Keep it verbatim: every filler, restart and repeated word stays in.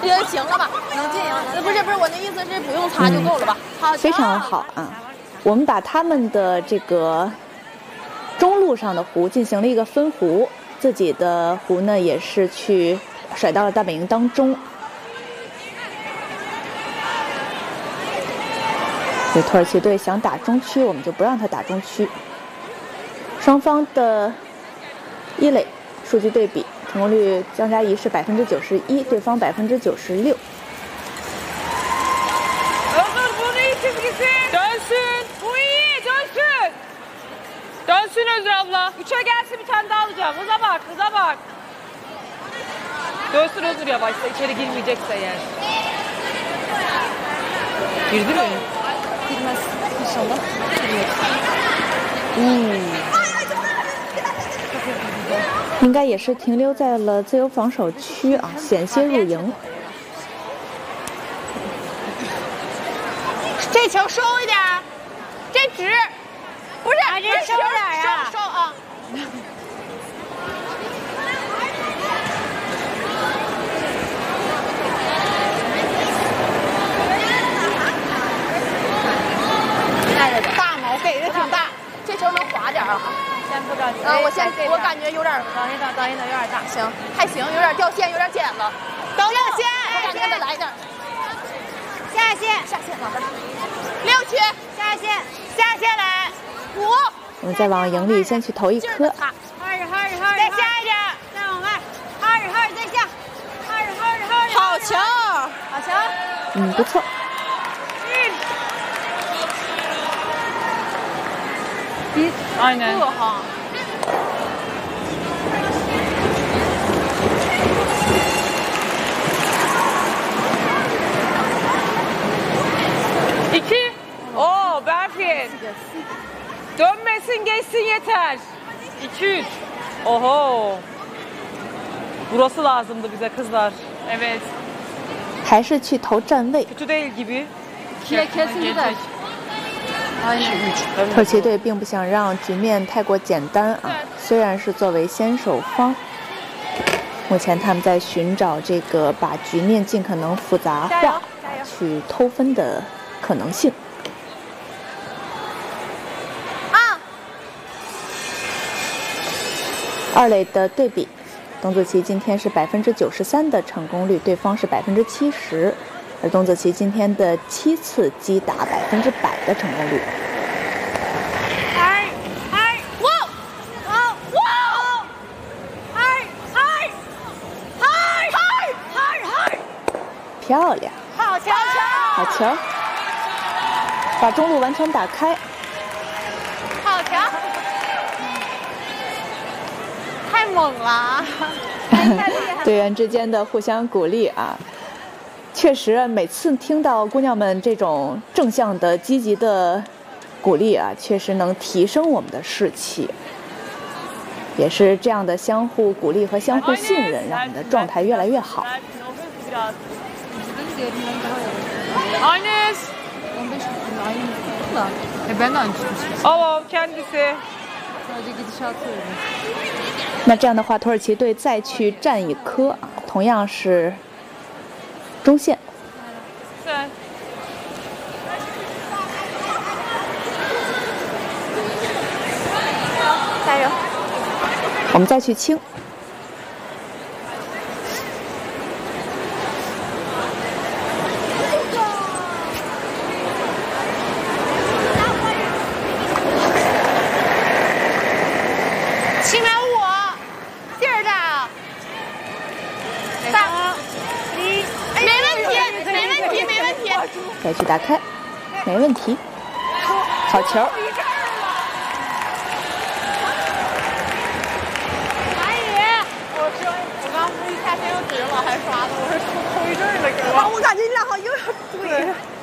也行了吧？能进营？不是不是，我的意思是不用擦就够了吧？好， 非常好啊。我们把他们的这个中路上的弧进行了一个分弧，自己的弧呢也是去甩到了大本营当中。所以土耳其队想打中区，我们就不让他打中区。双方的一垒数据对比，成功率张嘉怡是百分之九十一，对方百分之九十六。 Dönsün. Bu iyi. Dönsün. Dönsün Özür abla. Üçe gelsin bir tane daha alacağım. Kıza bak. Kıza bak. Dönsün Özür yavaşsa. İçeri girmeyecekse eğer. Girdi mi? Girmez inşallah. Girmez. 嗯，应该也是停留在了自由防守区啊，险些入营。 这球收一点，这直，不是， 啊、这收点啊， 收收啊。大毛给的挺大，这球能滑点啊。 先不着急， 啊，我先，我感觉有点， 等一等，等一等，有点大。 行，还行，有点掉线，有点剪了。 等下线， 我感觉再来一点。 下线， 下线，老师。六区， 下线，下线来。 五。 我们再往营里先去投一颗。 二十，二十，二十，再下一点，再往外。二十，二十，再下。二十，二十，二十。 好球， 好球。 嗯，不错。 嗯。Aynen. 这哈。 İki. Oo Berfin. Dönmesin geçsin yeter. İki üç. Oho. Burası lazımdı bize kızlar. Evet. 还是去投站位。 Kötü değil gibi. Ke kesinlikle. 土耳其队并不想让局面太过简单啊，虽然是作为先手方，目前他们在寻找这个把局面尽可能复杂化，去偷分的可能性。 啊！ 二垒的对比，董子琪今天是百分之九十三的成功率，对方是百分之七十。而董子琪今天的七次击打百分之百的成功率。 嗨嗨，哇哇哇！嗨嗨嗨嗨嗨嗨！ 漂亮！ 好球！ 好球！把中路完全打开。 好球！太猛了！ 队员之间的互相鼓励啊。确实，每次听到姑娘们这种正向的、积极的鼓励啊，确实能提升我们的士气。也是这样的相互鼓励和相互信任，让我们的状态越来越好。 Aynes. Ben de aynı şeyi. Alo kendisi. Sadece gidişatı öyle. 那这样的话，土耳其队再去占一颗，同样是。中线， 加油！ 我们再去清。 七秒五，劲儿大，大。没问题，没问题，没问题。 再去打开，没问题。好球！ 阿姨，我说我刚不是一下线又直了，还刷的，我说出后遗症了，给我。我感觉你俩好像有点对。